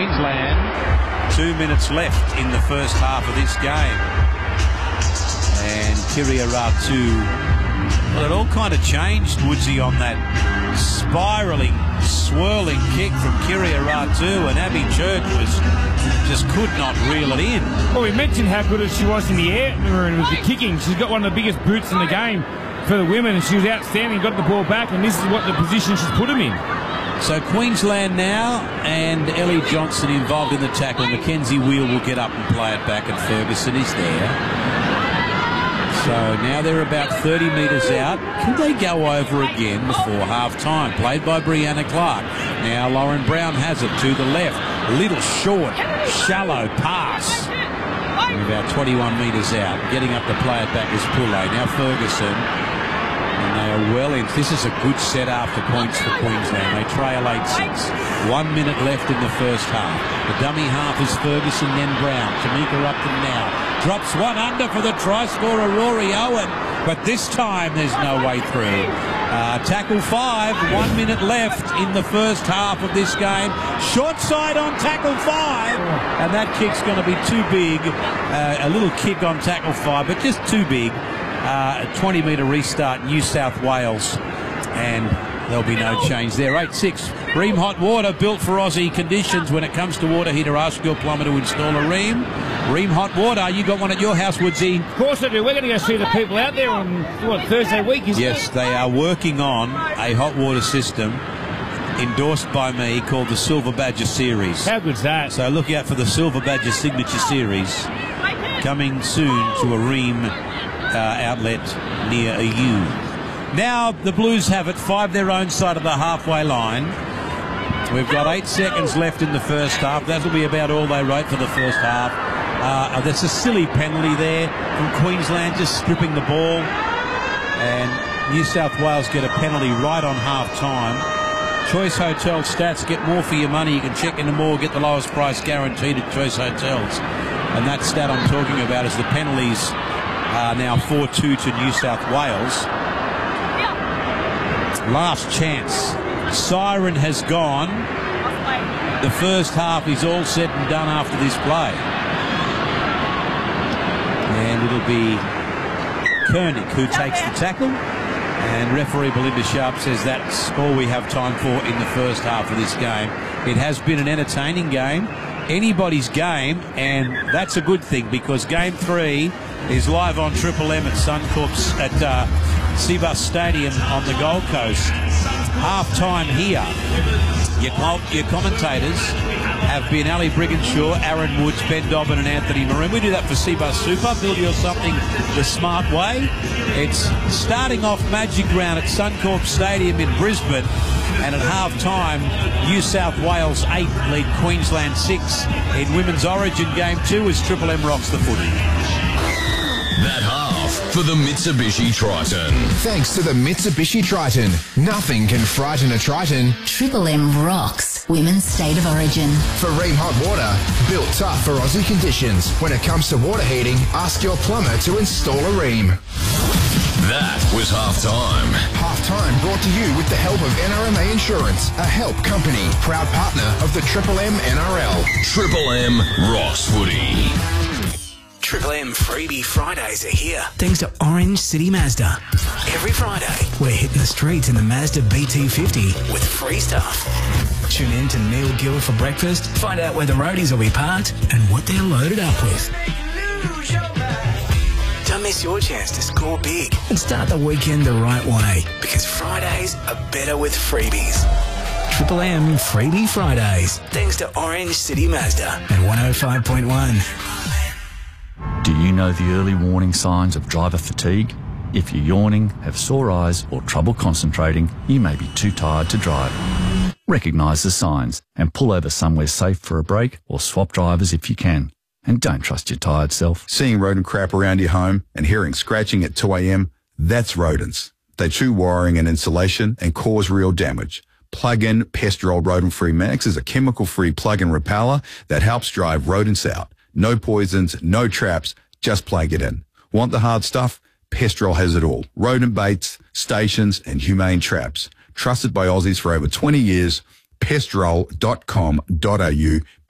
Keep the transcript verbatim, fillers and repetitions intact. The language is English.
Queensland. Two minutes left in the first half of this game. And Kiria Ratu. Well, it all kind of changed, Woodsy, on that spiralling, swirling kick from Kiria Ratu, and Abby Church was just could not reel it in. Well, we mentioned how good she was in the air, and with the kicking. She's got one of the biggest boots in the game for the women, and she was outstanding, got the ball back, and this is what the position she's put them in. So Queensland now, and Ellie Johnson involved in the tackle. Mackenzie Wheel will get up and play it back, and Ferguson is there. So now they're about thirty metres out. Can they go over again before half-time? Played by Brianna Clark. Now Lauren Brown has it to the left. Little short, shallow pass. And about twenty-one metres out. Getting up to play it back is Poulet. Now Ferguson. And they are well in. This is a good set after points for Queensland. They trail eight six. One minute left in the first half. The dummy half is Ferguson, then Brown. Tamika Upton now. Drops one under for the try scorer, Rory Owen. But this time there's no way through. Uh, tackle five. One minute left in the first half of this game. Short side on tackle five. And that kick's going to be too big. Uh, a little kick on tackle five, but just too big. Uh, a twenty metre restart, New South Wales, and there'll be no change there. eight six. Ream Hot Water, built for Aussie conditions. When it comes to water heater, ask your plumber to install a Ream. Ream Hot Water, you got one at your house, Woodsy? Of course I do. We're going to go see the people out there on, what, Thursday week, isn't Yes, it? they are working on a hot water system endorsed by me called the Silver Badger Series. How good's that? So look out for the Silver Badger Signature Series coming soon to a Ream uh, outlet near you. Now the Blues have it, five their own side of the halfway line. We've got eight seconds left in the first half. That'll be about all they wrote for the first half. Uh, there's a silly penalty there from Queensland, just stripping the ball. And New South Wales get a penalty right on half-time. Choice Hotel stats, get more for your money. You can check into more, get the lowest price guaranteed at Choice Hotels. And that stat I'm talking about is the penalties are now four two to New South Wales. Last chance. Siren has gone. The first half is all said and done after this play. And it'll be Koenig who takes the tackle. And referee Belinda Sharp says that's all we have time for in the first half of this game. It has been an entertaining game. Anybody's game, and that's a good thing because game three is live on Triple M at Suncorp at uh, Cbus Stadium on the Gold Coast. Half-time here. Your, your commentators have been Ali Brigginshaw, Aaron Woods, Ben Dobbin and Anthony Maroon. We do that for Cbus Super. Build you something the smart way. It's starting off Magic Round at Suncorp Stadium in Brisbane. And at half-time, New South Wales eight lead Queensland six. In Women's Origin game two as Triple M rocks the footy. That half for the Mitsubishi Triton. Thanks to the Mitsubishi Triton. Nothing can frighten a Triton. Triple M rocks Women's State of Origin. For Ream Hot Water, built tough for Aussie conditions. When it comes to water heating, ask your plumber to install a Ream. That was halftime. Halftime brought to you with the help of N R M A Insurance, a help company, proud partner of the Triple M N R L. Triple M rocks footy. Triple M Freebie Fridays are here, thanks to Orange City Mazda. Every Friday, we're hitting the streets in the Mazda B T fifty with free stuff. Tune in to Neil Gill for breakfast, find out where the roadies will be parked and what they're loaded up with. Don't miss your chance to score big and start the weekend the right way, because Fridays are better with freebies. Triple M Freebie Fridays, thanks to Orange City Mazda at one oh five point one. Do you know the early warning signs of driver fatigue? If you're yawning, have sore eyes or trouble concentrating, you may be too tired to drive. Recognise the signs and pull over somewhere safe for a break or swap drivers if you can. And don't trust your tired self. Seeing rodent crap around your home and hearing scratching at two a.m., that's rodents. They chew wiring and insulation and cause real damage. Plug-in Pestrol Rodent-Free Max is a chemical-free plug-in repeller that helps drive rodents out. No poisons, no traps, just plug it in. Want the hard stuff? Pestrol has it all. Rodent baits, stations and humane traps. Trusted by Aussies for over twenty years. Pestrol dot com dot a u